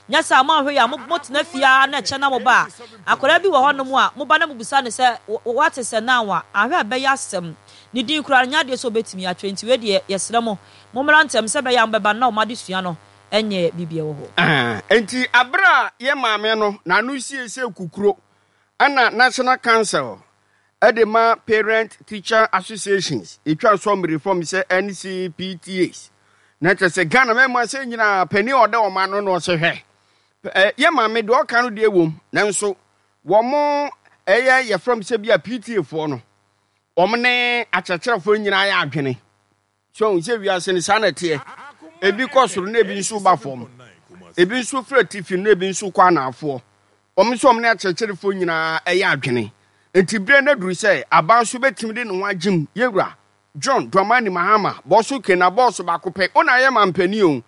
nya sa ma hwe ya mo tena fia na che na mo ba akora bi wo ho no mo a mo ba na mo busa ne se what is na wa ahwe abeya asem ni din kura nya de so betimi a 20 we de yesre mo mmrantem se be ya mbeba na o ma de sua no enye bibie wo ho enti abra ye maame no na no siesie kukuro ana National Council Edema Parent Teacher Associations etwa so reform se NCPTAs na tese Ghana mema se nyina pani oda o ma no se hwe ye maame de o kan de ewom nanso wo mo ye from se bia PTA fo no wo ne achecherefo nyina ya adwene so se wiase ne sanate ebi kosoro na ebi nso ba fom ebi nso fretifi na ebi nso kwa na afo omso omne achecherefo nyina ya adwene enti bre na duru se abanso betim de no wagim yewura John Dramani Mahama bosu kena bosu bakope ona ye mampani o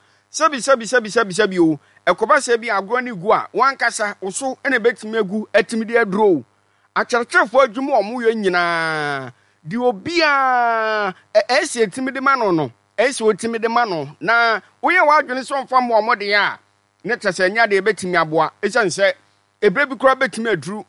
sabi o ekoba se bi agro ni gu a wankasa oso ene betimi agu atimi de adro achercherefo adwum omo yo nyina di obia ese atimi de mano no ese otimi de mano na woye wadwene so mfa mo omo de ya ne tese nya de betimi aboa esanse ebre bi kura betimi adru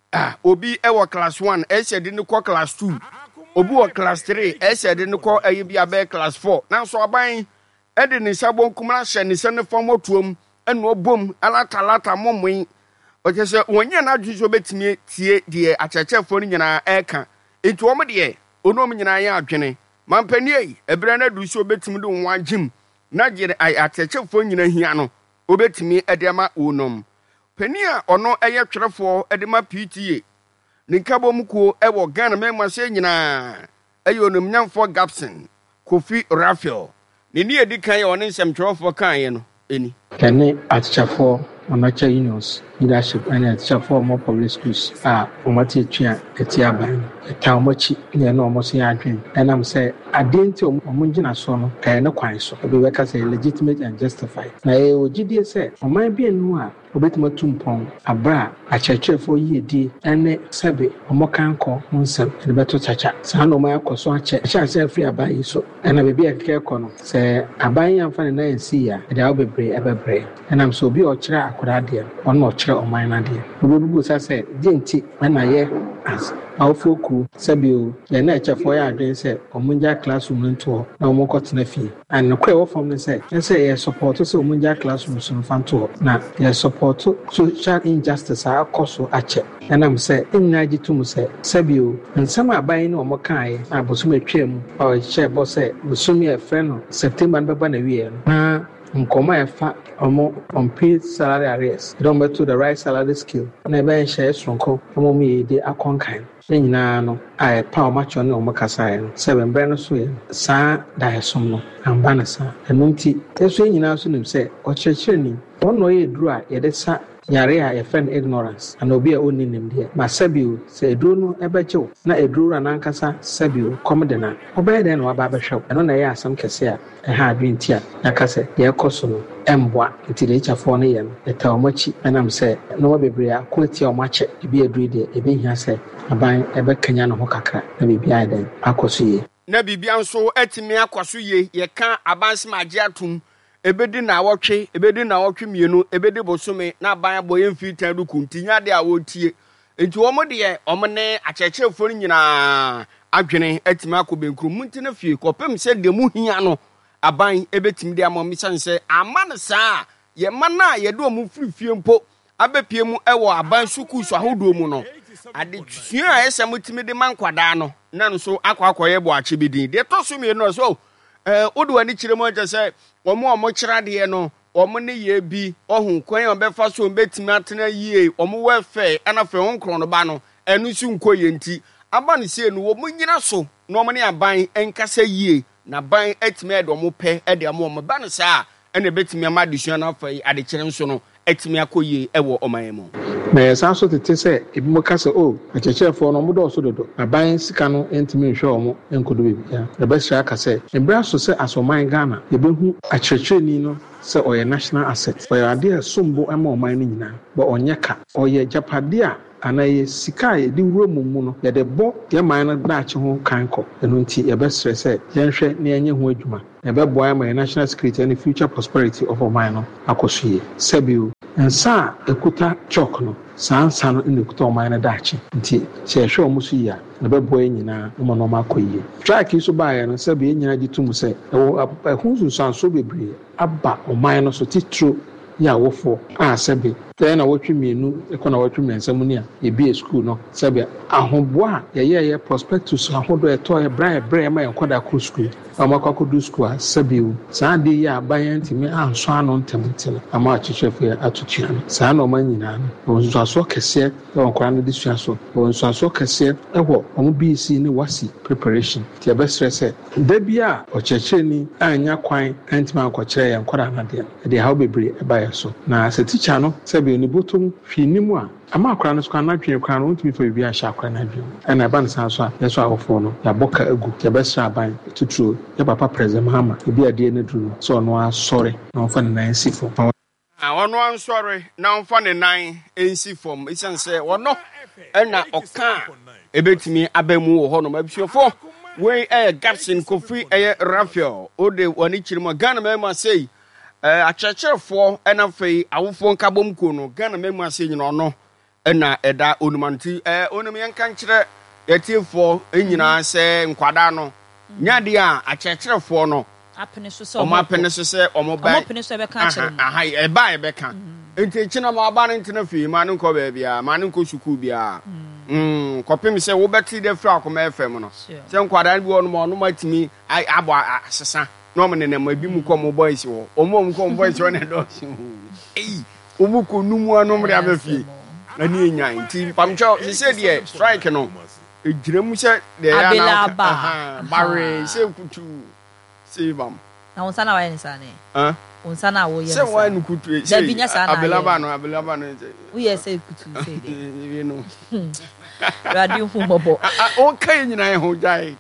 obi ewo class 1 ese de ne ko class 2 obi wo class 3 ese de ne ko ayi bi abe class 4 na so aban ede ne sabo nkumra hye ne se ne fam otuom eno obom alata momwen o je se wonye na adwuso betimi tie de achechefo ni nyina eka etu om de onom nyina ya adwene mampani ei ebre na duso betimi de wagim na gire achechefo nyina hia no obetimi edema onom pani a ono eye twerefo edema PTA ninkabo muko ewo Ghana mema se nyina eyo nomnyamfo Gapson Kofi Raphael ni edikan ye ono nsem twerefo kan ye no eni kane atchafo amacha unions leadership and atchafo more public schools omati etua etiaban taomachi ne na omoso ya adwen enam say adenti omungina so no ne kwan so obi weka say legitimate and justified na ogidie say oman bi enu a obetima tumpon abra achechefo yedi ene sebe omokanko nsem ne beto chacha sa no ma yakoso ache say free abayi so ena bebi akeko no say abayi amfa ne na ensi ya de obebre ebebre enam so obi okire akura de ono okire oman na de obobubu sa say denti na ye as awfoku sabio ye na echefo ya adwen say omunja classroom nto na omokotena fi and no kwe wo form ne say ye support so omunja classroom so fanto na ye support social injustice akoso ache enam say enyaji tum say sabio nsama aban na omokan na bosum atwam o che bo say bosum ye friend no September no beba na wie na nkoma efa omo unpaid salary arrears don't bet to the right salary scale na ebe share sonko omo mi de akonkan nyina no ai pa macho na omo kasae no seven bre no so ye sa da esom no amba na sa enunti eso nyina so nim say ochechire ni ono ye duru a ye de sa yare a friend ignorance and obi a oni nim de ma sabio say eduro no ebechew na eduro na nkasa sabio komdena obey den no aba behwew eno na ye asam kese a ha adwenti a nakase ye koso no emboa nti de chafo no ye no etawomachi enam say no bebre a kwati omache ebi eduro de ebi hia say aban ebekanya no ho kakra na bibia den akoso ye na bibia nso etimi akoso ye ye kan abanse maje atum ebedi na awotwe mienu ebedi bosome na ban aboye mfitan duku ntinya de awotie enti wo mo de omo ne achechefo nyina adwene etimi akobenkru muntina fie kopem se de mu hia no aban ebetim de amomisa se amane saa ye mana ye de omu frifie mpo abepie mu ewo aban suku so ahodo mu no ade twia a ese mutimi de mankwada no na nso akwakoye bo achebidin de to so mienu so odu ani kire mo je se omo kira de no omo ne ye bi ohun kwan obefa so betimi atena yie omo wefe anafe honkron no ba no enu su nkoye nti aba ne se no wo nyina so no omo ne aban enkasa yie na ban etime edo mo pe ede mo ba no sa ene betimi ama addition na fa ade kire nso no etime akoyie ewo oman mu na yesa so tete se ebi mo kase achechefo no mo do so dodo aban sika no entime hwe omo enkodo bebi ya ebe sha kase ebra so se asoman Ghana ebehu achecheni no se oye national asset oye ade sombo ama oman ni nyina ba onyeka oye japade a anaye sika ye di wuro mumu no ye de bo ye man na daache ho kanko eno nti ye be stress ye nhwe na enye ho adwuma ye be boa ma national security and future prosperity of oman no akoso ye sabio nsa ekuta chalk no saa nsa no ne ekuta ɔman no daakye nti sɛ ɛhwɛ ɔmo so yi a na bɛboa yɛn nyinaa na ma akɔ yie strike yi so baeɛ no sɛ bɛ yɛn nyinaa gye tom sɛ ɛho nsunsuanso bebree aba ɔman no so titiro yɛ awofo a sɛbe tɛɛ na wɔtwe mmienu ɛkɔ na wɔtwe mmiɛnsa mu ni a yɛbie school no sɛbe ahoboa a yɛyɛ prospectus ahodoɔ ɛtɔ ɛbrɛ ma yɛnkɔda kɔ school ama akɔkɔdu school a sɛbe wo saa de yɛ aban yɛn ntumi anso ano ntɛm ama akyerɛkyerɛfo atotua no saa na ɔma nyinaa no wɔn nsuasoɔ kɛseɛ ɛwɔ nkwadaa no de sua so wɔn nsuasoɔ kɛseɛ ɛwɔ wɔn BC ne wasi preparation ti ɛbɛsrɛ sɛ da bi a ɔkyerɛkyerɛni anya kwan ɛntumi ankɔkyerɛ yɛn nkwadaa no adeɛ ɛde haw bebree ɛba yɛ so na sɛ teacher no sɛbe oni botom hwɛ nim a ama akwadaa no so kan adwene kwan no ntumi fa bibi ahyɛ akwadaa no adwene ɛna ɛba no san so a yɛso awofo no yɛabɔ ka agu yɛbɛsrɛ aban tuturo yɛ papa president Mahama ebi adeɛ no duru no sɛ ɔno asɔre na ɔmfa ne nan si fam ɔno ansɔre na ɔmfa ne nan nsi fam ɛsiane sɛ ɔno ɛna ɔka a ɛbɛtumi aba mu wɔ hɔ nom abusuafoɔ wei ɛyɛ Gapson Kofi ɛyɛ Raphael ode wɔne kyerɛ mu Ghana mɛma sei akyerɛkyerɛfoɔ ɛna afei awofoɔ nkabom ko no Ghana mɛma sei nyina ɔno ɛna ɛda onumanti onum yɛnka nkyerɛ yɛtiefoɔ nyinaa sɛ nkwadaa no nyade a akyerɛkyerɛfoɔ no apene so sɛ ɔmo ba apene so ɛbɛka akyerɛ mu ɛba ɛbɛka enti kyina ma aba no ntena fie ma no nkɔ baabia ma no nkɔ sukuu bia kɔpem sɛ wobɛte dɛ firi akoma FM no sɛ nkwadaa bi wɔ no ma ɔno matumi abɔ asesa na ɔmo nenam ebi mu kɔ mo boys wɔ ɔmo kɔ mo boys wɔ ne dɔɔso ɔmo kɔ numu anom de abɛfie na ne nya nti pamtwa sɛ deɛ strike no egyina mu sɛ de ya na bare sɛ kutu sɛ bam na wonsa na waye nsane wonsa na wo ye sɛ wa no kutu da binya sa na abelaba no wo ye sɛ kutu sɛ de we no radio hu bobo o kai nyina ho jai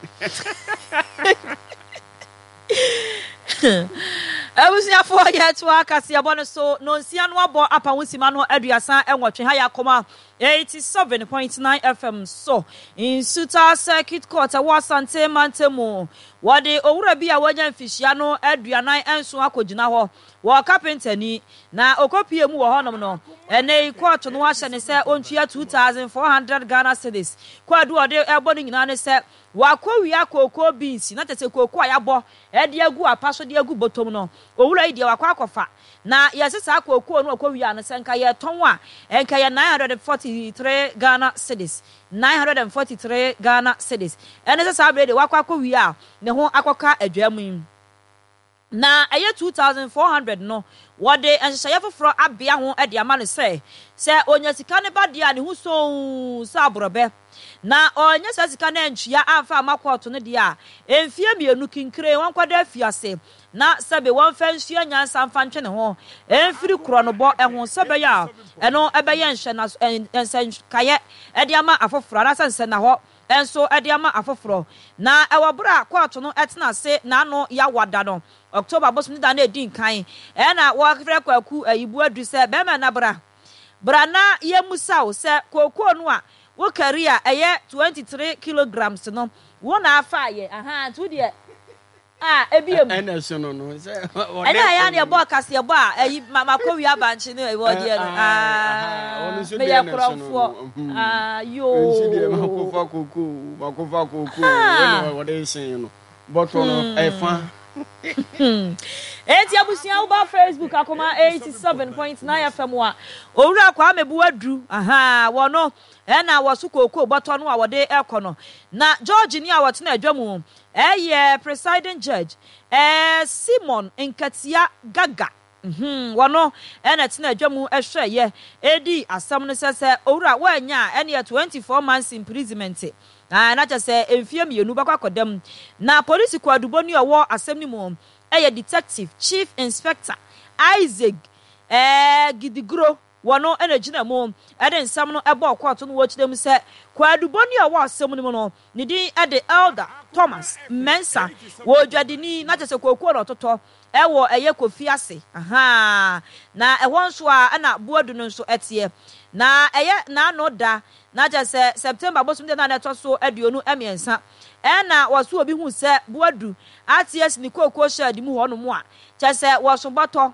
Ebusiafo yetu akasi abɔ no so no nsia no abɔ apa wosima no aduasa enwotwe ha yakoma 87.9 FM so in Suta Circuit Court wasante mantemu wode owura bi a wanya mfihia no aduanan enso akogina ho wo carpenter ni na okopie mu wo honom no ene court no ahye ne se ontua 2400 Ghana cedis kwadu ode ebo no nyina ne se wakowia koko beans na tete koko ayabo ede agu apaso de agu botom no owura ide wakwa akofa na yesesa koko no akowia no se nka ye ton a enka ye 943 Ghana cedis 943 Ghana cedis ene se sabre de wakwa akowia ne ho akoka adwamu na eye 2400 no wode enhyehyɛ foforo abia ho ade ama ne se onya sika ne ba dia ne hu so sa abrobe na onya sika na ntwia amfa amakoto no dia emfie mienu kinkire wankwada afiase na sebe wonfa nsua nyansa mfa ntwe ne ho emfiri kro no bo eho sebe ya eno ebeye nhye na ensenkaye ade ama afoforo na sense na ho enso ade ama afoforo na ewobra koto no etena se na no ya wada no October bosom da na edin kan na wo kefre kwaku ayibu adu se be ma na bra na ye musaw se kokoo no a wo career eye 23 kilograms no wo na afa ye to de ebiem ena so no se ena ya na bo kase bo ayi makowi abanchi no e wo de no me ya krofo yo nsi de makofa koko wo de sin no bottle no efa Eti abusia uba Facebook akoma 87.9 FM wa owura kwa mebu adu wono na wasu koko boto no a wode ekono na George ni a wote na adwamu presiding judge Simon Nkatia Gaga wono na tena adwamu ehweye edi asam no sese owura wanya ene 24 months imprisonment na just emfie mienu bakwakodam na police kwadubo ni owo asem ni mu detective chief inspector Isaac Gidigro wono enagina mu ede nsam no ebo court no wo chidem se kwadubo ni owo asem ni mu no ni din ede elder Thomas Mensa wo dwadini na just kokwo no toto ewo Kofi ase na ehwo nso a na buadu no nso etie na na no da na just September bosom de na neto so aduonu emiensa na waso obi hu se buadu ats ni kokwo shadi mu ho no mu a just waso boto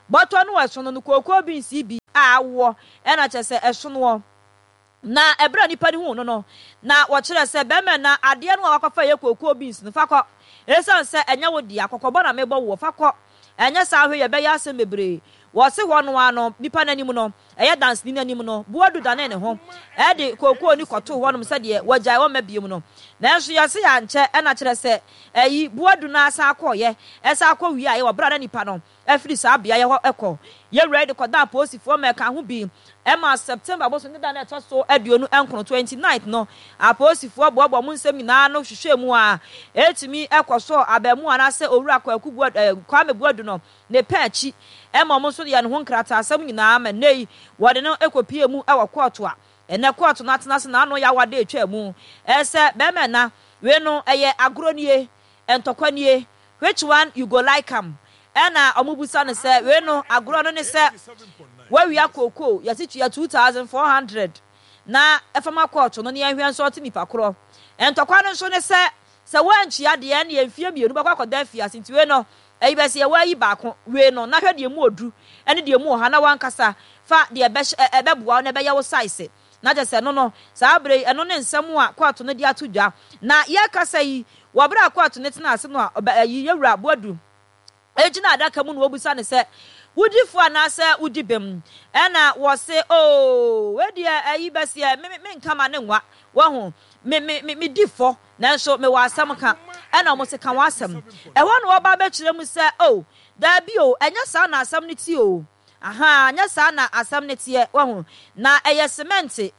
botto no esono no cocoa beans bi awo e na chese esono na ebra nipa ni hu no na wo kire se be me na ade no akwafa ye cocoa beans no fakọ esan se enya wo di akokọbọ na mebo wo fakọ enya sa hwe ye be ya se mebre wo se ho no ano nipa nanim no eye dance ni nanim no buadu da ne ho e de cocoa ni kọto ho no se de wajai wo mabiem no na enso ye se ya nche e na kire se eyi buadu na asa akọye esa akọ wi aye wo bra na nipa no afiri sa bia ye ho ekọ ye ready ko da posifo me ka ho bi Emma September boso ndi da na eto so aduonu enkono 29th no aposifo bobo mu nsem nyina no hwehwe mu a etimi ekoso abamu anase owura kwaku kwame buadu no ne pachi Emma mo so ya ne ho nkrata asem nyina ma nei wode no ekopie mu e wakoto a ene koto na atena se na no ya wade etwa mu ese be me na we no eye agronie entokwanie which one you go like am ena omubusa ne se we no agro no ne se we akoko yasitu ya 2400 na efama court no ne ahwe nso oti nipa kro entokwa no nso ne se wanchi ade ya ne enfie mienu bakwa koda afia asenti we no eyi bese ye wayi baako we no na hwe de mu odu ene de mu oha na wankasa fa de ebeboa no ebe ye wo size na je se no sa abre eno ne nsem a court no de atodwa na ye kasa yi wobra court ne tena ase no yi yewura boadu ejina adaka mu no obusa ne se Woodifo anase udibem ena wo se we dia ayi bese me nkama ne nwa wo ho me difo nanso me wa asam ka ena mo se ka wa asam e ho no oba be kire mu se da bi enya sa na asam ne ti aha enya sa na asam ne ti wo ho na eye cement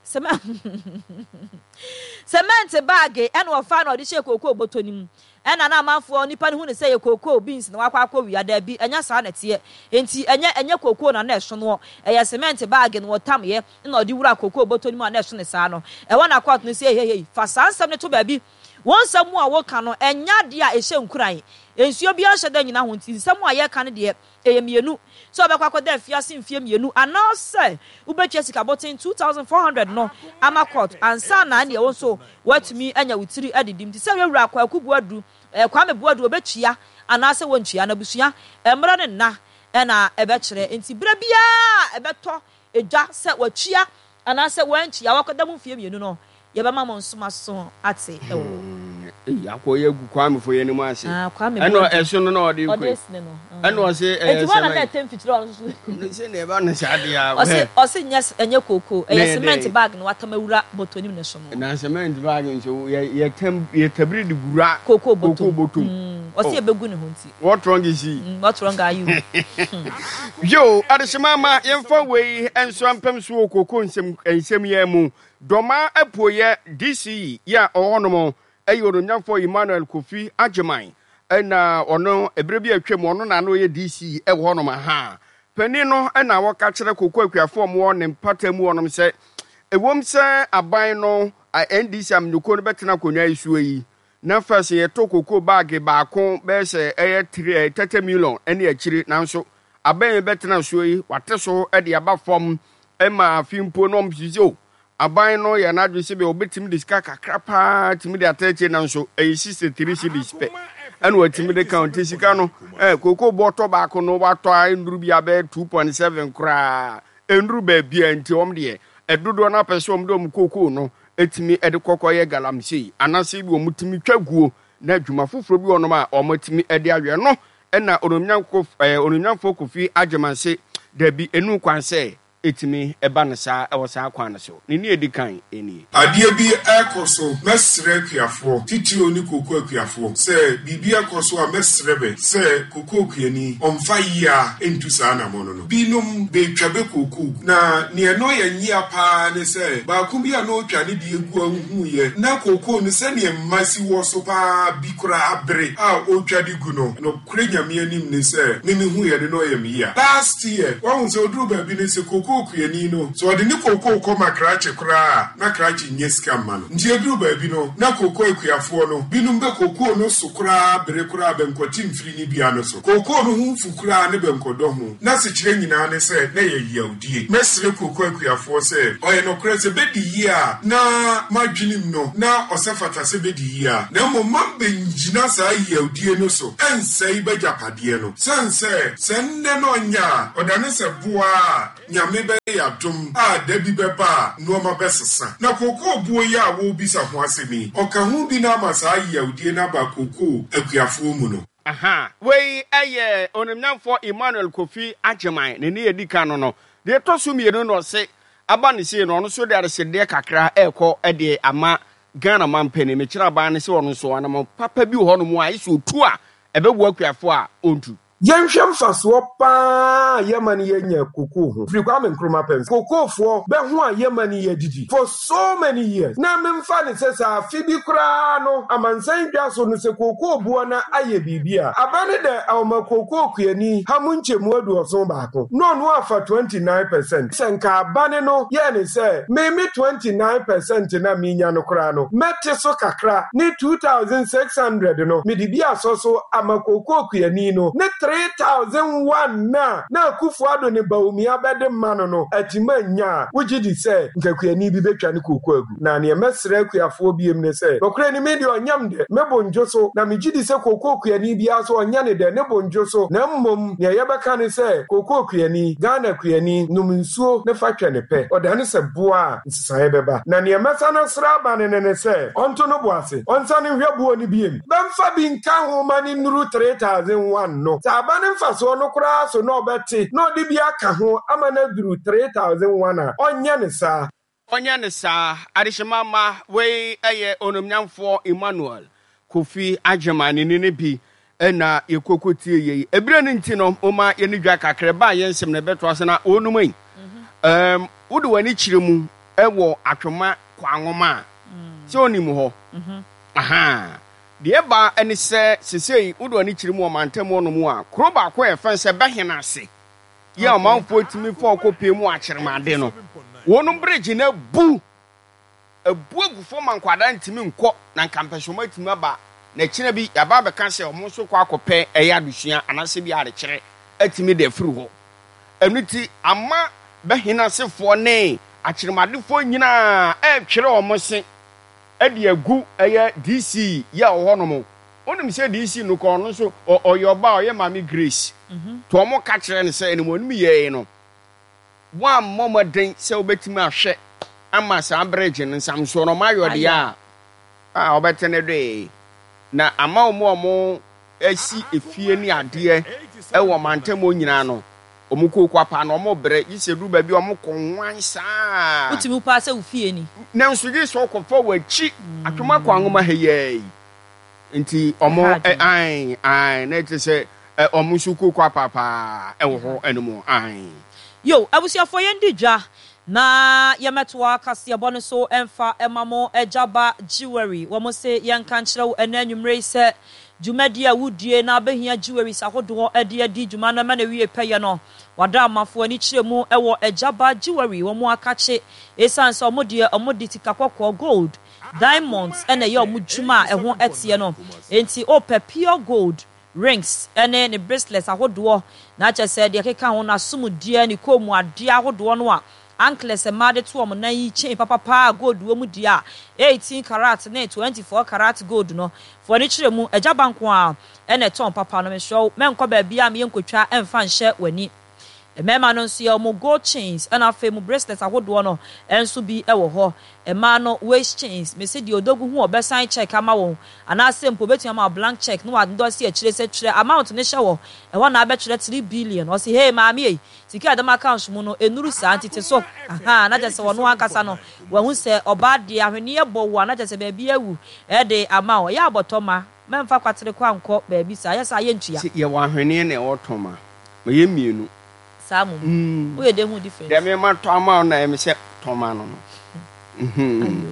bag ena wo fa na odi she kokoo botonim ena na amanfo nipa ne hu ne se ye cocoa beans na wakwa wi ada bi enya sa na tie enti enya cocoa na eso no eye cement bag no tam ye na odi wura cocoa botoni mu na eso ne sa no e wana kwat no se hey fa sansam ne to ba bi won samu a wo ka no enya de a ehye nkuran ensuo bi ahye da nyina ho nti samu a ye ka ne de eye mienu so obekwa ko da fiase mfie mienu anase ubetwa sika botin 2400 no amakot ansa na ne wo so watumi anya wutiri adidim ti se wura kwa kubuadu kwame buadu obetua anase wontua na busua emra ne na na ebekire enti bra bia ebeto edwa se watua anase wantua wakodam mfie mienu no yebema mo nsoma so ate ewo akoye gu kwame fo yeni mu ase eno eso no na odi ko eno o se enti wana na temperature on so se ne ba no sade ya o se nyes enye koko cement bag no watamawura botonim ne so no na cement bag nso ye tabiri di gura koko botom o se ebegu ne ho nti what wrong is he what wrong are you yo adeshimama yemfa wei enso ampem so koko nsem ye mu doma apoye DC ya ohonomo ayorunyafo Emmanuel Kofi Agyeman na ono ebrebi atwam ono na no ye DC ehonoma ha pani no na woka kire kokko akuafo mo ne mpatamu onom se ewom se aban no NDC amnuko no betena konwa isu yi na fase ye to kokko bag baako be se 30 million ene akiri nanso aban betena so yi wate so de aba fom ma fimpo no mpizo aban no ya na adwe se be obetim diska kakrapa timi de atache na nso 63 cedis pe anu watimi de count sika no koko boto baako no wato nduru bia be 2.7 kra nduru ba bia nti om de edudo na pese om do m koko no etimi ede kokoye galamsi anase bi omutimi twaguo na adwuma foforo bi onom a omutimi ede awe no na onunyanfo Kofi Agyeman se da bi enu kwanse etimi eba ne sa e wo sa kwan so ni edikan eni adie bi ekoso mesre kuafo titi oni koko akuafo se bibi ekoso a mesre be se koko kuani omfa yia entu sa na mono no binum be twabe koko na ne no ya nyia pa ne se ba ku bi a no twa ne die gu ahu ye na koko ne se ne masi wo so pa bikura abre a o twa di gu no kure nyame anim ne se ne hu ye no ya mi ya last year wa hu se oduru ba bi ne se koko koko kuyani no so de ni koko ko makrache kura na krache nyeska mano nti eduru ba bi no na koko ekuyafo no binum be koko no sukura bere kura benkoti mfiri ni bia no so koko no hu fukura ne benkodo ho na se kire nyina ne se na ye yaudie mesre koko ekuyafo se oye no kra se bedi yia na madwinim no na osafata se bedi yia na mo mambe njina sa yaudie no so ensei be japade no sense senne no nya odane se boa nyame be yadom a dabi beba no ma besesa na koko buo ya wo bisa ho asemi oka hu bi na masa yaudie na ba koko ekuyafo mu no aha wei eye onimnamfo Emmanuel Kofi Agyeman ne ne edika no de to so mienu no se aba ne se no so de aresede kakra ekọ ede ama Ghana mampani me kira ba ne se ono so anam papa bi ho no mu a iso tu a ebebu akuyafo a ontu Yenhwem faso pa yemani yenya koko ho. Free Kwame Nkrumah pens. Koko fo be ho a yemani yedidi for so many years. Na memfa ne sesa fibi kra no amansan dwa so no se koko buo na aye bibia. Abane de awma koko kuyani hamunche mu adu oso baako. No no afa 29%. Senka abane no ye ne se me 29% na minya no kra no. Mete so kakra ni 2600 no. Me dibia so amakoko kuyani no. Ne 3001 na Kufuado ne Baumia bede mano no atima nya wugidi se nkakuyani bi betwa ne kokko agu na ne mesre akuyafo biem ne se okra ni media onyam de mebonjo so na megidi se kokko kuyani bi aso onya ne de ne bonjo so na mmom ne yebeka ne se kokko kuyani Ghana kuyani numunsuo ne fatwa ne pe odane se boa nsisaye beba na ne mesa na sraba ne se onto no boase onsa ne hwebuo ni biem bemfa bi nka ho mani nuru 3001 no abane mfaso no kura so no beti no di bia ka ho amana duru 3001 onya ne sa adishimama we eye onomnyamfo Emmanuel Kofi Agyeman ne bi na yekokotie ye ebire ne nti no oma ye ne dwa kakra ba ye nsem ne beto ase na onumai wode wani kiremu ewo atwoma kwanwoma se onimu ho aha de ba eni se sesei wode wani kiremu o mantem ono mu a kro ba ko e fan se behena ase ye amanfo timi fo kopie mu akiremade no wonum bridge na bu agufo mankwada ntimi nko na nkampeshoma timi ba na kina bi yaba be kan se omo so kwa akopɛ ɛyɛ adusua anase bi arekyere atimi de firi ho ɛnuti ama behina sefo ne akyeremadefo nyina ɛtwere omo se ɛde agu ɛyɛ DC ya ohonom onim se DC no ko no so oyoba oyɛ mami Grace to omo ka kyerɛ ne se enimonim yɛ no wa momoden se obetimi ahwɛ ama sa bridge ne samso no mayode a obetene de na ama omo esi efie ni ade ewo mantemo nyina no omuko kwapa na omo bre yisedu ba bi omo konwan saa utimi pa se ufie ni na nsugi so kofo wachi atoma kwanwoma heyei nti omo na etese omo suko kwapa pa ewo ho enemu yo abusiafo yendi dwa na yemetwa kase bone so emfa emamo ejaba jewelry wo mo se yenka nkyerɛw enanwumre se jumadi a wudie na abehia jewelry sahodo adi juma na ma na wie peye no wada amafo ani kyeremu ewo ejaba jewelry wo mo akache esanse omodi tikakokɔ gold diamonds ene ye omudwuma ɛho etie no enti pure gold rings ene ne bracelets ahodo na kyese de keka ho na sumudie ni komu ade ahodo no a ankles made to om na yi chain papa gold wo mu dia 18 karat na 24 karat gold no for ni kyeremu agya banko a ene ton papa no me show menko ba bia me nkotwa emfa nhye wani emema no nso ye mo gold chains and afa mu bracelets ahodo no enso bi ewo ho ema no waist chains me se di odogu hu obesan check ama won ana sempo betua ma blank check no wadndo se akire se kyerɛ amount ne hye wo ɛwɔ na abekyerɛ 3 billion o se hey maami ei sika adam account mu no enuru sa antite so aha na jese wono akasa no wahu se oba de ahwene ebo wo na jese ba bi awu de ama wo ya abotoma memfa kwatere kwa nkɔ ba bi sa yesa ye ntua ye wa ahwene ne otoma me ye mienu samu wo ye dem difference dem me ma to ama na me se toma no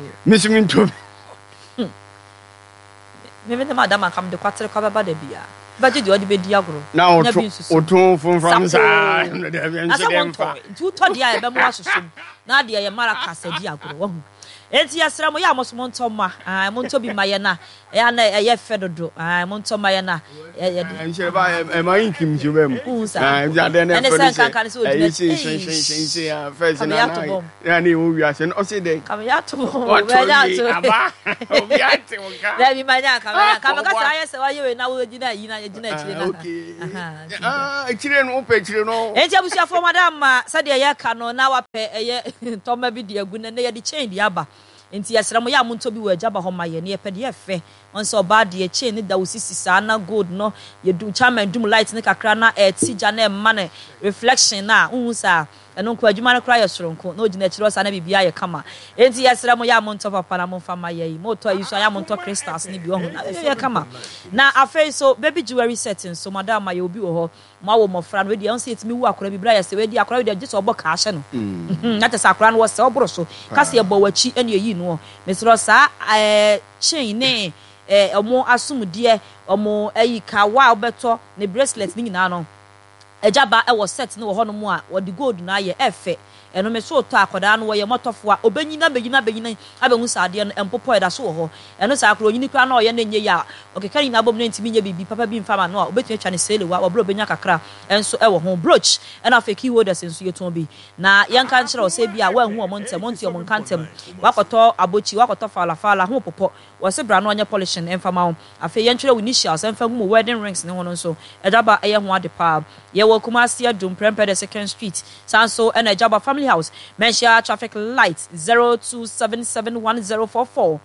Misiminto. Maybe the madam come the quarter cover by the beer. budget the bed diagro. Now, Oto from Sa, two told the I am now dear Maracas diagro. Enti yasra mo ya mosmonto ma monto bi mayena ya na eye fedodo monto mayena nche ba e ma inkim jubem ya de na se first na ni wo wiase no se de kam ya to aba obi ate wo ka na bi manya kam ka sa ya se wa ye na wo gina yi na chire na okay chire no pe chire no enti abusia fo madam ma sa de ya ka no na wa pe eye toma bi de agu na ye de chain di aba enti yasra mo ya monto bi wo agaba ho maye ne ye pe de ye fe onso ba de chain ni da wo sisi sa na gold no ye du chairman dum light ne kakra na ti ja na emma ne reflection na unhu sa eno ko adwuma na kra ye soronko na ogina chiro sa na bibia ye kama enti yasra mo ya monto papa na mo fa maye yi mo to yiso ya monto crystals ni bi ho na ye kama na afei so baby jewelry setting so madam ma ye obi wo ho ma wo mo fra no we de on say etimi wu akora bibra ye se we de akora we de je so obo ka ahye no na te sa akora no wo se oboro so ka se ebo wachi ene yi no mesro sa chain ne omo asumdie omo ayi ka wa obeto ne bracelet ni nyina no ejaba e wo set ne wo ho no mu a wo de gold na ye efe eno me so to akoda no wo ye motofo a obanyina abehu saade no empopo eda so wo ho eno sa akro nyini kwa na o ye na nye ya okekari na bom na ntimi nye bibi papa bi mfama no a obetumi atwa ne sele wa obro benya kakra enso e wo ho brooch ena fe key holders enso ye ton bi na yanka nkyere o se bi a wa hu o montem o monkantem wakoto abochi wakoto fala ho popo wo se bra no onye polishing emfama ho afi ye nkyere initials emfa hu wedding rings ne ho no so ejaba eye ho ade pa ye wo Kumasi Adum Prempeh the 2nd Street Sanso and Ejaba Family House Menshia traffic light 0277104488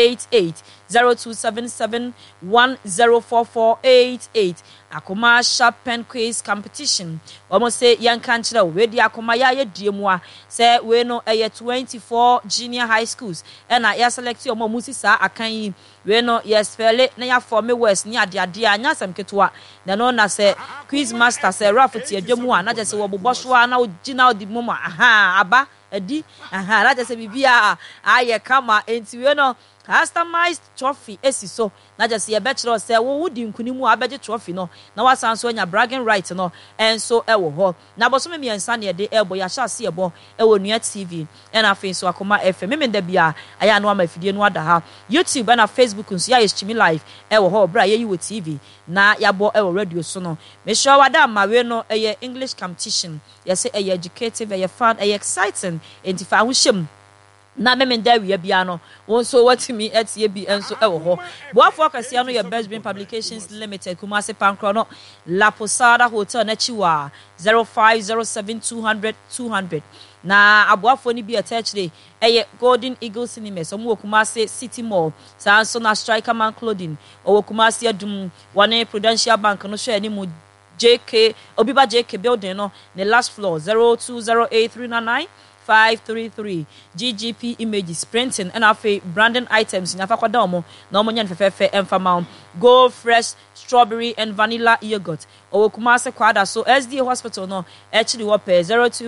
0277104488 Akoma sharp pen quiz competition almost say young country we di akoma ya ye diemua say we no 24 junior high schools and I select your musi sa akan we no yes fele na ya form west ni ade anya sam ketua na no na say quiz master say rafoti adwemu a na je say wo boboso na ogina odi mama aba adi na je say bibia aye kama enti we no customized trophy esiso na just ye bachelor say wo wudi nkunimu abeje trophy no na wasanso anya bragging right no enso ewo ho na boso me miensa ne de ebo ya sha se ebo ewo nua TV na afi so akoma FM me nda bia aya no amafidie no ada ha YouTube na Facebook nso ya yechimi live ewo ho bra ye yiwo TV na yabo ewo radio so no me sure wada ma we no eye English competition ye say eye educative eye fun eye exciting entifa ho hyem na memenda wi bia no wonso watimi etie bi enso ewo ho boafo akasia no ye Best Brain Publications Limited Kumasi Pankro no La Posada Hotel na chiwa 0507200200 na aboafo ni bi attached eye Golden Eagle Cinemas omo Kumasi City Mall sanso na Striker Man Clothing owo Kumasi Adum one Prudential Bank no hwe ani mu JK Obiba JK building no the last floor 0208399 533 GGP images printing and afi branding items nyafa kwada omo na omo nyan fefefe emfama Go Fresh strawberry and vanilla yogurt owo Kumasi kwada so SDA hospital no actually wo pe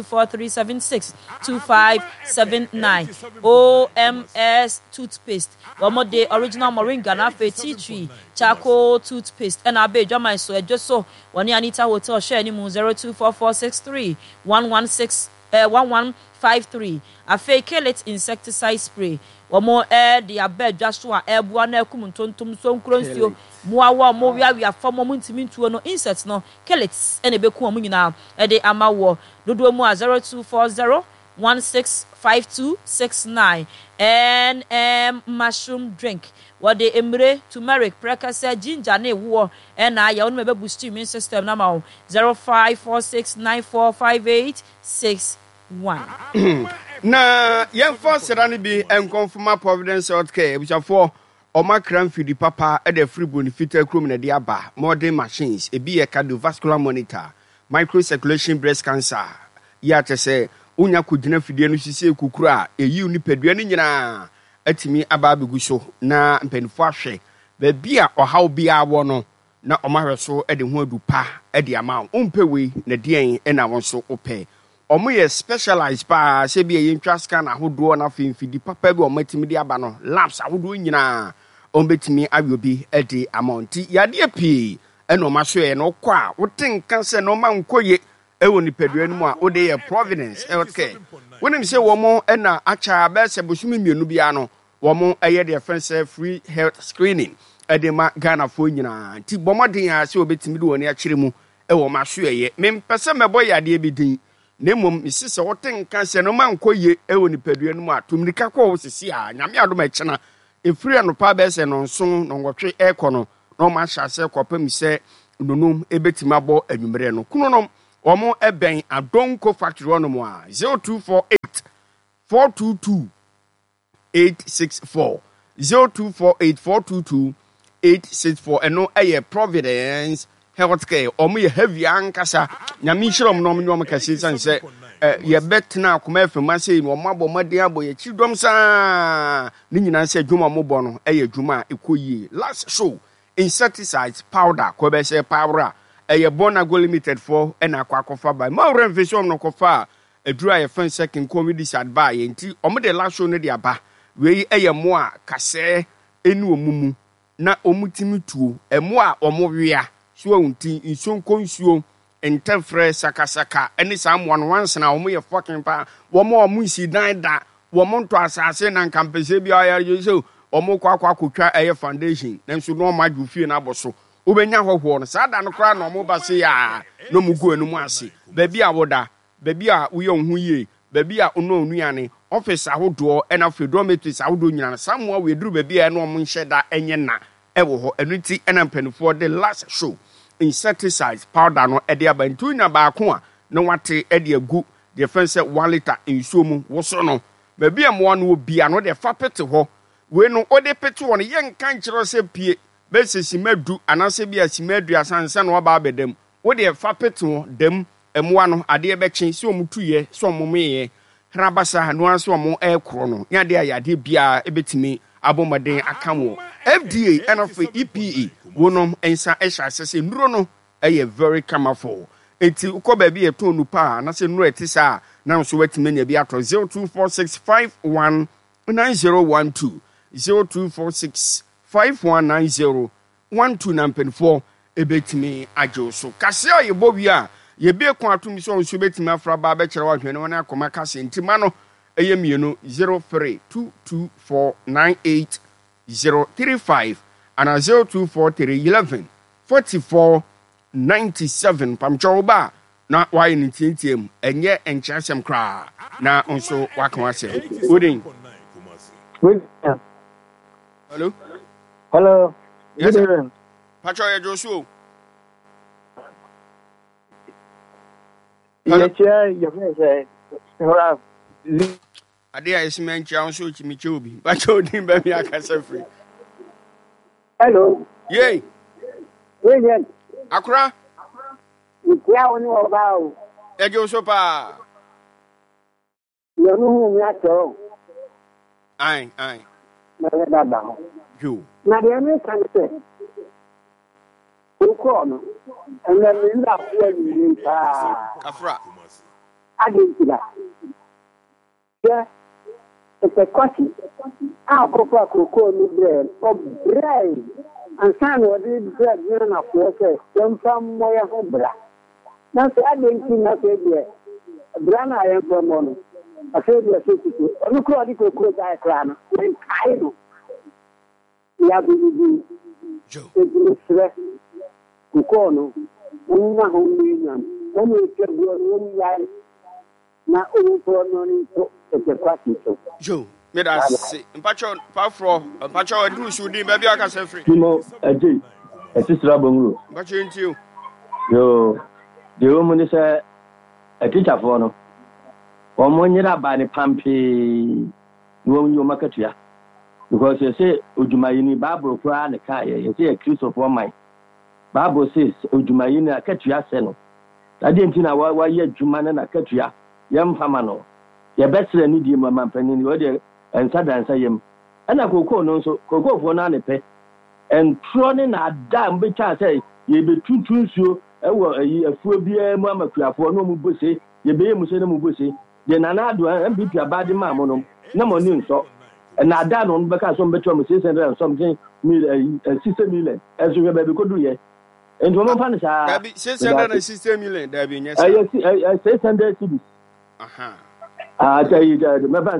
0243762579 OMS toothpaste omo the original moringa na afi tea tree charcoal toothpaste and abe jama so ejoso woni Anita Hotel share ni mu 0244631153 a fake it insecticide spray omo the abed just so ebu na ekum tontom so nkronsuo muawa mo wiawia fam mo ntimi ntuo no insects no killets ene beku omo nyina de amawo dodo mu a 0240165269 and mushroom drink what the emre turmeric precasa ginger na ewo na ya onu mebebu steam system na ma 0546945861 na yemfa serane bi enkonfoma Providence Healthcare ebuchafo omakran fidi papa e de free bonifita krom na de aba modern machines ebi ye cardiovascular monitor microcirculation breast cancer ya tese unya kugina fidie no sisi ekukura eyi unipadua ni nyina atimi aba abegu so na mpanifo ahwe ba bia ohaw bia wo no na omahweso e de ho adupa e de ama umpewe na dien e na wonso ope omo ye specialized pa se bia yentwa scan ahodo na fimfidi papa bi omatimi de aba no labs ahodo nyina ombetimi awiobi e de amount yade pi ɛna ɔma so yɛ no kɔ a wote nka sɛ no ma nkɔye ɛwɔ nipadua no mu a wode yɛ Providence healthcare wonim sɛ wɔn ɛna akyɛ bɛsɛ bosumi mmienu biara no wɔn ɛyɛ deɛ fɛn sɛ free health screening ɛde ma Ghanafoɔ nyinaa nti bɔmmɔden a sɛ wɔbɛtumi de wɔn akyerɛ mu ɛwɔ ma so yɛ mempɛ sɛ mɛbɔ yadeɛ bi din na mmom mesi sɛ wote nka sɛ no ma nkɔye ɛwɔ nipadua no mu a tummirika kɔ wɔ sisi a nyame adom ɛkyena ɛfiri anɔpa bɛsɛ no nson no nwɔtwe ɛkɔ no na ɔma ahyɛ asɛ kɔpem sɛ nonum ɛbɛtumi abɔ anwummerɛ no kunonom wɔn ɛbɛn Adonko factory hɔ nom a 0248 422 864 0248 422 864 ɛno ɛyɛ Providence healthcare wɔn yɛ heavy ankasa nyame nhyira wɔn nom nyɔm kɛse san sɛ yɛbɛtena akoma afɛm ase no wɔn abɔ mmɔden abɔ yɛkyi dɔm saa ne nyinaa sɛ adwuma mo bɔ no ɛyɛ adwuma a ɛkɔ yie last show insecticides powder kɔbɛsɛ powder ɛyɛ Bonago limited for ɛna akɔfa ba ma ɔrɛ mfɛsɛ no kɔfa aduru a yɛfɛn second comedy sad ba yɛ nti ɔmo de last show no de aba wei ɛyɛ mo a kasɛ ɛnu omumu na ɔmo timi tuo ɛmo a ɔmo wea so nti nsuo nkonsuo ntɛfrɛ sakasaka ɛne saa mo no wansena ɔmo yɛ fucking pa wɔmo ɔmo nsi dan da wɔmo ntɔ asase na nkampɛsɛ bi ayɛ so ɔmo kɔ akɔtwa ɛyɛ foundation nanso no ɔmo adwo fie na abɔ so wobɛnya hɔhoɔ no saa da no koraa na ɔmo ba se ya no mu gu anum ase baabi a woda baabi a woyɛ wo ho yie baabi a ono onuane office ahodoɔ ɛna fe dormitories ahodoɔ nyina saa mo a weduru baabi a ɛna ɔmo nhyɛ da ɛnyɛ na ɛwɔ hɔ ɛno nti ɛna mpanifoɔ de last show insecticides powder no ɛde aba nti wonya baako a na wate ɛde agu deɛ fɛn sɛ 1 liter nsuo mu woso no baabi a mmoa no wɔ bia no de fa pete hɔ wei no ɔde pete wɔ no yɛnka nkyerɛ sɛ pie bɛsɛ simadu anasɛ bi a simadu asansa na waba abɛdam wode fa pete ho dam mmoa no adeɛ bɛkye sɛ ɔmo tuyɛ sɛ ɔmo meyɛ hrabasa no asɛ ɔmo ɛkorɔ no nya de ayade bia ɛbɛtumi abɔmɔden aka mo FDA ɛna for EPA wonom ensa ɛhyɛ asɛ sɛ nnuro no ɛyɛ very camaful enti ukɔ baabi yɛ tɔn nupa anasɛ nnuro ɛte saa na nso watumi nya bi atɔ 0246519012 0246519012 na mpenfo ebetimi agye so kase a yɛbɔ wi a yɛbie kon atom so nso betimi afra ba bɛkyerɛ wa hwene wɔn akoma kase ntima no ɛyɛ mienu 0322498035 ana 0243114497 pamcho ba na why ne tintiam ɛnyɛ enkyasɛm kra na nso waka wasɛ odin Hello. Yes, Pacho Joshua. Adia is mentioned so to me, Chobi. Pacho didn't be a castle free. Hello. Yay. William. Accra. About Ejosopa. You know who so. Aye. You. Now the American say, "Who call and then we love you." Afra. I didn't do that. Yeah, it's a question. I'll go for cocoa bread or bread. And son, what did bread run up for? Some more hobra. Now, I didn't see nothing yet. Brana, I am from one. I said, you're 52. Look at the cocoa diagram. When I know. Ya bibi stress kukono una homina omo ikebo omo yai na omo no ni to e kwati to jo me da se mpacho pafro mpacho adu su din ba bi aka se free mo aje esisra bonro mpacho ntiu yo de omo ni se teacher fo no omo nyira ba ni pampi wo nyo makatua because you say Ujumayini Bible Quran the car, you say a Christopher mine. Bible says Ujumayini a Katua Seno. I didn't know why you're Juman and a Katua, young Famano. Your best need you, my man, penny, and Sadan Sayem. And I go no so go for Nanepe. And Tronin a damn bitch, I say, ye be too you, a full beer, Mamma for no Mubusi, ye be Muslim Mubusi, then another and beat your body mammonum, no more news so. And I done on because some better 600 and something million, 60 million, as you have could do yet. And one of us That be 660 million. That be yes. I 600 cities. I tell you, remember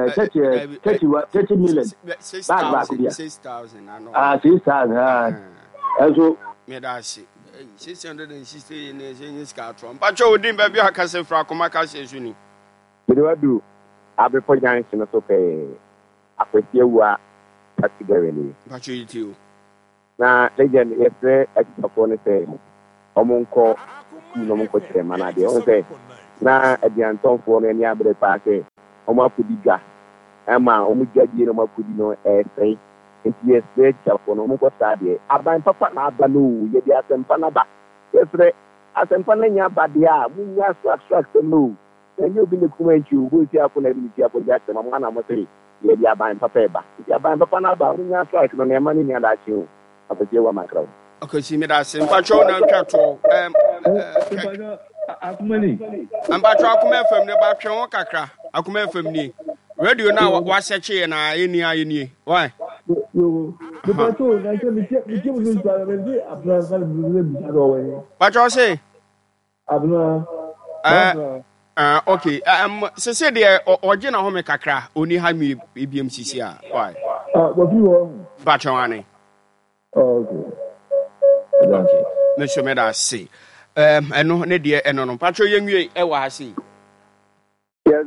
30 million. 6,000. I know. 6,000. And so, me that see 660 in his car from. But you didn't baby. I can say for Kumaka says you need. What do I be for young to pay? I put you are particularly. But you too. Now, legend, if they upon the same, Omonco, no coach, man, I don't say. Now, at the Anton for any other party, Oma Pudiga, Emma, Omujaji, Oma Pudino, say, if yes, they shall for no more study. I buy Papa Nabanu, yet the Asempanaba. Yes, Asempania Badia, Munya Struct the move. Then you'll be the comment you who is here for letting me for Jackson, and one of the yeah, they are buying Papa. If you are buying Papa Naba, Munya Strike on their money near that you. Okay, see me that same patrol and cattle. I'm back from the back from Kakra. I come from me. Radio now was a chair and I any. Why? The patrol, I can be Patrol say? Okay. So say the original home Kakra only had me BMCC. Why? What you want? Patrol. Okay. Monsieur Meda say. I know ne dear and on Patro Young, I was see. Yes,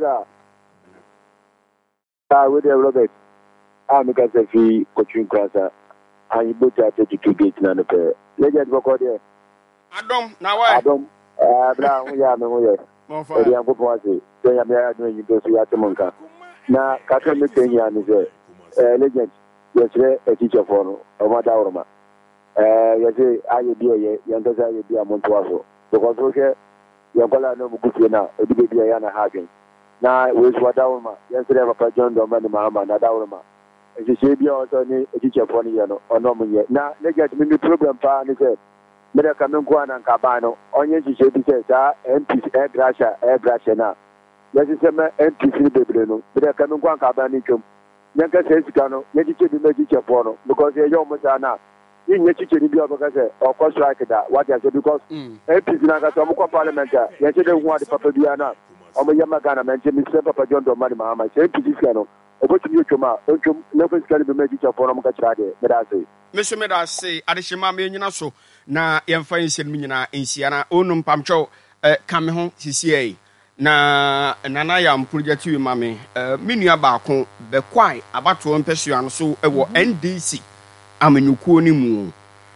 with the Robert. I'm a Casafi coaching class. I put at the 2 gates and a pair. Legend go there. Adam, now I don't. Brown, yeah, no, yeah. For the Uncle Party, they are there doing you go to Yatamonka. Now, Catholic Kenyan is a legend. Yesterday, a teacher for Omadaurama. Yes, I be a Yantaza be a Montuaso. Because okay, Yankola no Mukuna, a big Diana Hagen. Now, with Wadaurama, yesterday, Papa John Domani Mahama, Nadaurama. As you say, be also a teacher for Yano, or no one yet. Now, they get me the program, Pa, and said, Meda Kamunguan and Cabano, Onion, she said, MPC, Air Grasha now. Yes, it's MPC, Bebreno, Meda Kamunguan Cabanicum. Yanka says, Gano, Yeti to make it a because you're almost now. In your chicken, of course, like that. What I said, because MPC Nagatomoko Parliament, yesterday, one the Papa Diana, or Yamagana mentioned Mr. Papa John Domani Mahama, MPC Cano, about you, Chuma, never can be made a forum Kachade, Medase. Mr. Medase, Adishima Minaso, na Yamfa in Mina in Siena, Unum Pamcho, come home, CCA. Na nanaya mpurja tiwi mame minia baako be kwai abato mpesua no so ewo NDC amenyukuo ni mu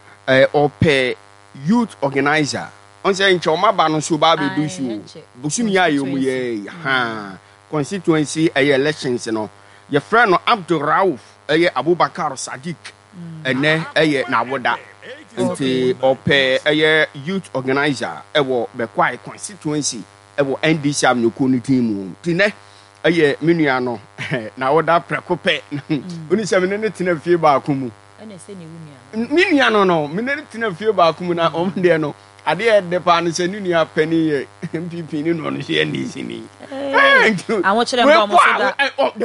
ope youth organizer onse nche omaba no so ba be dusu busumi ya yomu ye ha constituency elections no ye friend no Abdul Rauf Abubakar Sadiq ene na woda nti ope youth organizer ewo be kwai constituency ewo NDC amnuku ni team tine menua no na woda prekope oni se menene tena fie ba akumu ene se ne menua no menene tena fie ba akumu na omde no ade e de pa no se menua pani MPP ni no no se NDC ni awon chere mba mo so da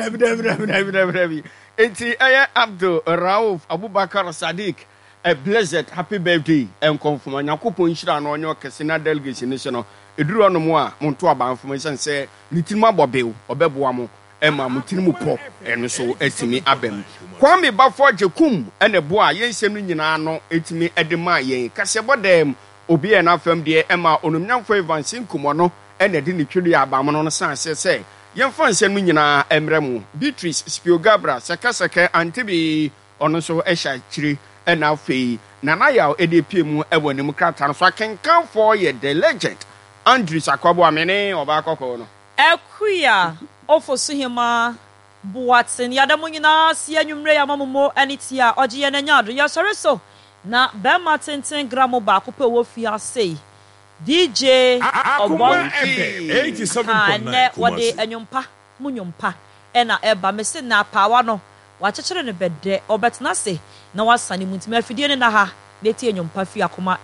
David enti Abdul Rauf Abubakar Sadiq a blessed happy birthday and confirm Yakopon Nshira no onyo kese na delegation ni se no eduru ono mo a monto abanfo sen se nitinma bobew obeboa mo ema mutinimu po eno so etimi abem Kwame Bafo Jekum ene bo a yensem nyina no etimi edema yen kase bodem obi na fam de ema onumnyamfo Evansin Kumo no ene de ni twiri abam no san se yemfa nsem nyina emremu Beatrice Spiogabra sekaseke antibi ono so ehya chiri ena afei nanaya edepie mu ewonim krata no so akenkan for ye the legend Andrew Sakwabo amene oba akoko no Ekuya ofosuhima buatin yadamu nyina si anwumre ya mamumo anitia ogiye na nyado ya sore so na bema tenten gramo ba kope wo fi ase DJ Obonki 87.9 wode anwumpa munyumpa ena eba mese na pawa no wachechere ne bede obetna se na wasane muntime afidie ne na ha beti anwumpa fi akoma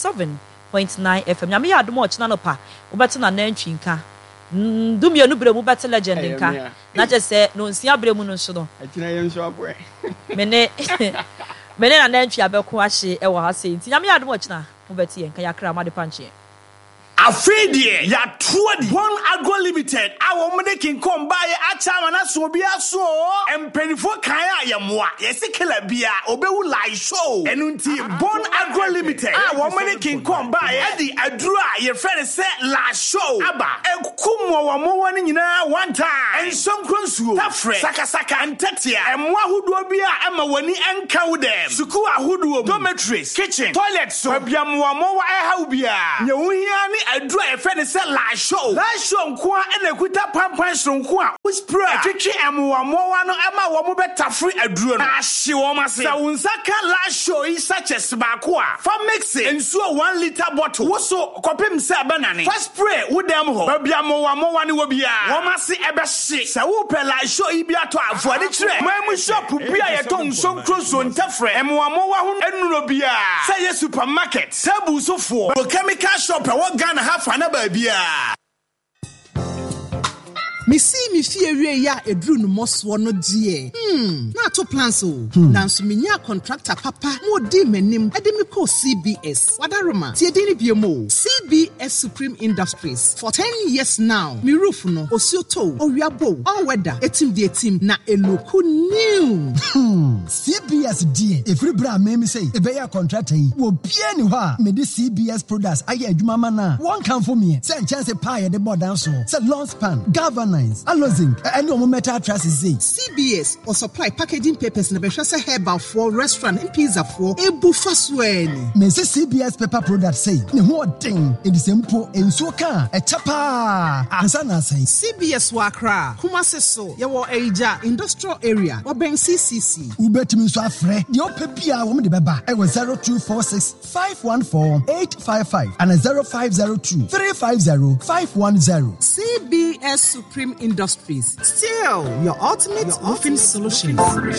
87.9 FM nyame ya adomo ochina no pa obetna na ntwinka ndumye no bremu bet legend nka na je se no nsia bremu no so no atina yenso aboe mene mene na nantwi abeko ahye e wo ha sei nti nyame adom ochina mo beti en ka yakra ma de panche Afidie ya tuadi One Agro Limited awo mede kinkom baye achama na so bia so empenifo kan a yemwa yesikela bia obewu live show enunti One Agro Limited awo mede kinkom baye adi aduru a ye friend say la show aba ekumo wo mo woni nyina one time ensonkronsuo tafre sakasaka antatia emwa huduo bia ema woni enka wo dem suku ahuduo dormitories kitchen toilet so abiamwo mo wa eha bia nyewuhia ni adru e fe ne se la show nko a na kuta pampan sonko a spray atwetwe emwo wa no ema wo mo betafre adru no ahye wo mase sa unsaka la show yi sachets ba ko a fa mix ensuo 1 liter bottle wo so kopem se banane fa spray wo dem ho babiamo wa ne wo bia wo mase ebe hye sa wo pe la show yi bia to afo ade kire mamu shop bia ye ton sonkro so ntafre emwo wa ho enuro bia say ye supermarket sabu so fo chemical shop e wo Ghana hafa na ba bia Misi mi fie wie ya edru no moso no die. Na to plans o. Nanso menya contractor papa mo di manim e de me call CBS. Wadaroma. Tie di ni biemo. CBS Supreme Industries. For 10 years now. Mi roof no osioto, owiabo, all weather, etim di etim na eloku new. CBS die. Every bra me say e be ya contractor yi. Wo bia ni ho a me di CBS products aye adwuma ma na. One can for me. Say chance pie de board down so. Say long span, governance, allozing, any of metal trusses say. CBS or supply packaging papers na be hwese herbal for restaurant and pizza for ebu fasweni. Me say CBS paper products say. Ne ho den e di sempo enso ka e chapa. Ansa na say. CBS Wakra, Kumasi so. Yawo Eija industrial area. Oben CCC. Ubetimi so afre. The opebia wo me de beba. E was 0246 514 855 and 0502 350 510. CBS Supreme Industries. Still your ultimate roofing solution.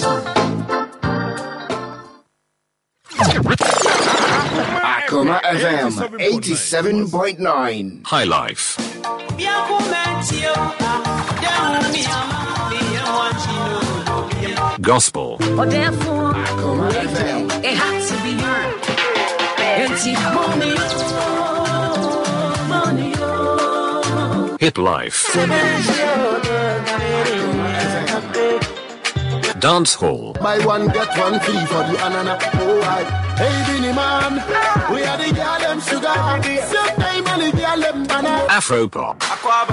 Akoma FM 87.9 High Life. Gospel. Akoma FM. It had to be her. Hit Life. Dance Hall. Buy one get one free for the anana. Oh, hey, Binny man, we are the girl them sugar. Same time and the girl them banana. Afro Pop.